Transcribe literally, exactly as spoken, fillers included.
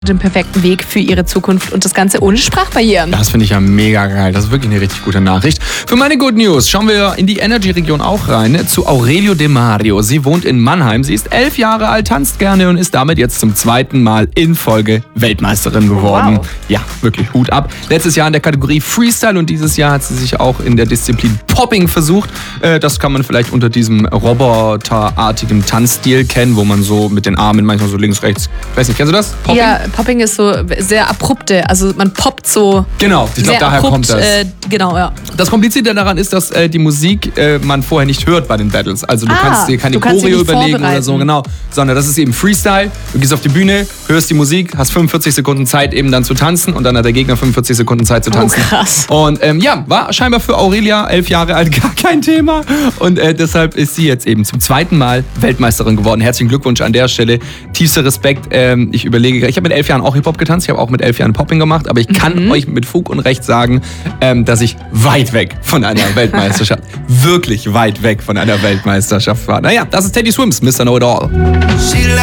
den perfekten Weg für ihre Zukunft und das Ganze ohne Sprachbarrieren. Das finde ich ja mega geil. Das ist wirklich eine richtig gute Nachricht. Für meine Good News schauen wir in die Energy-Region auch rein, zu Aurelio De Mario. Sie wohnt in Mannheim. Sie ist elf Jahre alt, tanzt gerne und ist damit jetzt zum zweiten Mal in Folge Weltmeisterin geworden. Wow. Ja, wirklich Hut ab. Letztes Jahr in der Kategorie Freestyle und dieses Jahr hat sie sich auch in der Disziplin Popping versucht. Das kann man vielleicht unter diesem roboterartigen Tanzstil kennen, wo man so mit den Armen manchmal so links, rechts. Ich weiß nicht, kennst du das? Popping? Ja, Popping ist so sehr abrupte, also man poppt so. Genau, ich glaube, daher abrupt, kommt das. Äh, genau, ja. Das Komplizierte daran ist, dass äh, die Musik äh, man vorher nicht hört bei den Battles. Also du ah, kannst dir keine Choreo überlegen oder so, genau. Sondern das ist eben Freestyle. Du gehst auf die Bühne, hörst die Musik, hast fünfundvierzig Sekunden Zeit eben dann zu tanzen und dann hat der Gegner fünfundvierzig Sekunden Zeit zu tanzen. Oh, krass. Und ähm, ja, war scheinbar für Aurelia, elf Jahre alt, gar kein Thema. Und äh, deshalb ist sie jetzt eben zum zweiten Mal Weltmeisterin geworden. Herzlichen Glückwunsch an der Stelle. Tiefster Respekt. Ähm, ich überlege, ich habe mit elf Jahren auch Hip-Hop getanzt. Ich habe auch mit elf Jahren Popping gemacht. Aber ich kann mhm. euch mit Fug und Recht sagen, ähm, dass ich weit weg von einer Weltmeisterschaft, wirklich weit weg von einer Weltmeisterschaft war. Naja, das ist Teddy Swims, Mister Know It All.